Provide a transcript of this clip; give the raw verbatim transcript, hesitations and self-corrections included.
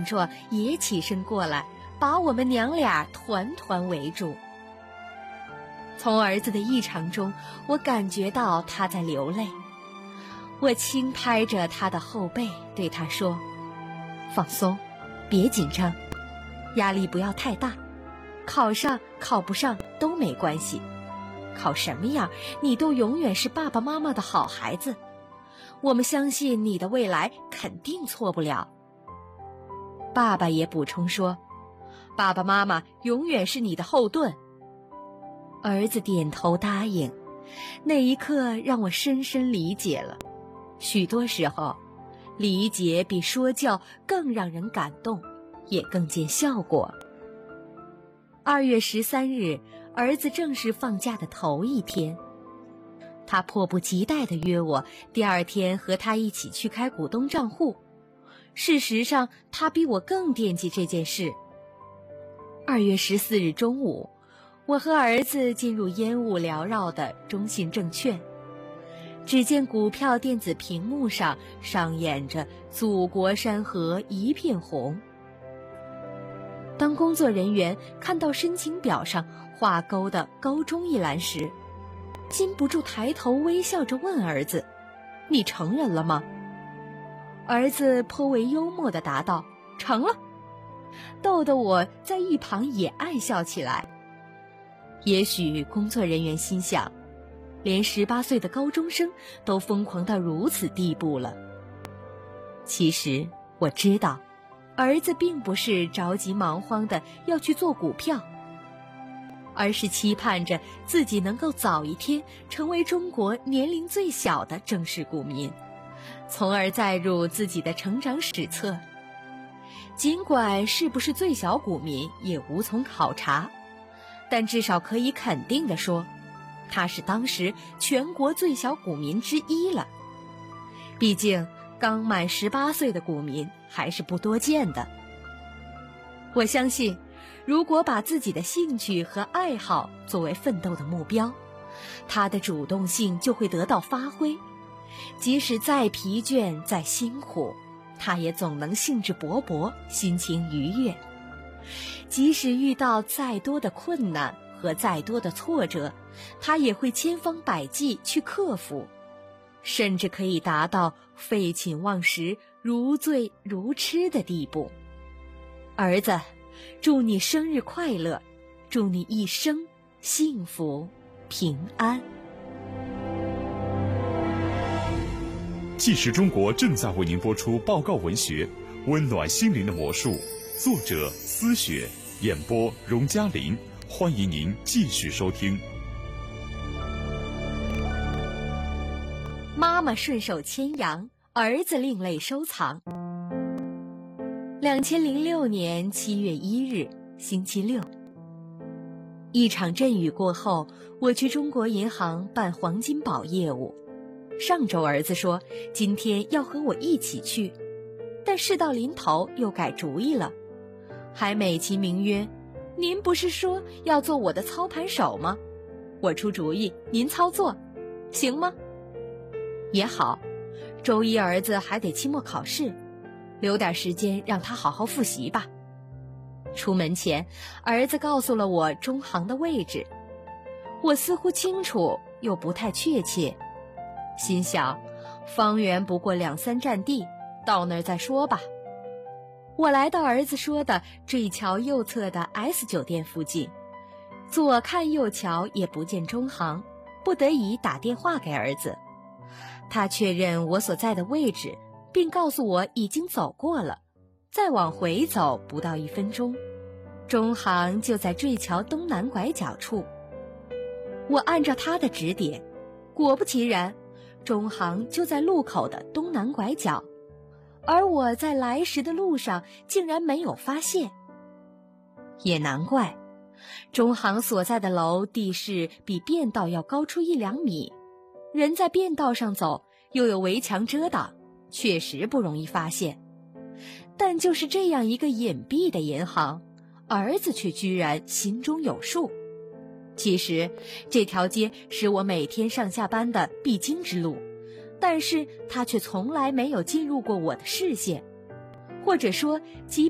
壮壮也起身过来，把我们娘俩团团围住。从儿子的异常中，我感觉到他在流泪。我轻拍着他的后背，对他说：“放松，别紧张，压力不要太大，考上考不上都没关系，考什么样你都永远是爸爸妈妈的好孩子，我们相信你的未来肯定错不了。”爸爸也补充说：“爸爸妈妈永远是你的后盾。”儿子点头答应，那一刻让我深深理解了，许多时候，理解比说教更让人感动，也更见效果。二月十三日，儿子正是放假的头一天，他迫不及待地约我第二天和他一起去开股东账户。事实上，他比我更惦记这件事。二月十四日中午，我和儿子进入烟雾缭绕的中信证券，只见股票电子屏幕上上演着祖国山河一片红。当工作人员看到申请表上画勾的高中一栏时，禁不住抬头微笑着问儿子：“你成人了吗？”儿子颇为幽默地答道：“成了。”逗得我在一旁也暗笑起来。也许工作人员心想，连十八岁的高中生都疯狂到如此地步了。其实我知道，儿子并不是着急忙慌的要去做股票，而是期盼着自己能够早一天成为中国年龄最小的正式股民，从而载入自己的成长史册。尽管是不是最小股民也无从考察，但至少可以肯定地说，他是当时全国最小股民之一了。毕竟刚满十八岁的股民还是不多见的。我相信，如果把自己的兴趣和爱好作为奋斗的目标，他的主动性就会得到发挥。即使再疲倦再辛苦，他也总能兴致勃勃，心情愉悦。即使遇到再多的困难和再多的挫折，他也会千方百计去克服，甚至可以达到废寝忘食、如醉如痴的地步。儿子，祝你生日快乐，祝你一生幸福平安。 纪实中国正在为您播出报告文学《温暖心灵的魔术》，作者思雪，演播荣嘉玲。欢迎您继续收听。 妈妈顺手牵羊，儿子另类收藏。两千零六年七月一日，星期六。一场阵雨过后，我去中国银行办黄金宝业务。上周儿子说今天要和我一起去，但事到临头又改主意了，还美其名曰：“您不是说要做我的操盘手吗？我出主意，您操作，行吗？”也好，周一儿子还得期末考试，留点时间让他好好复习吧。出门前，儿子告诉了我中行的位置，我似乎清楚又不太确切，心想方圆不过两三站地，到那儿再说吧。我来到儿子说的坠桥右侧的 S 酒店附近，左看右瞧也不见中行，不得已打电话给儿子。他确认我所在的位置，并告诉我已经走过了，再往回走不到一分钟，中行就在坠桥东南拐角处。我按照他的指点，果不其然，中行就在路口的东南拐角，而我在来时的路上竟然没有发现。也难怪，中行所在的楼地势比便道要高出一两米，人在便道上走，又有围墙遮挡，确实不容易发现。但就是这样一个隐蔽的银行，儿子却居然心中有数。其实这条街是我每天上下班的必经之路，但是他却从来没有进入过我的视线，或者说即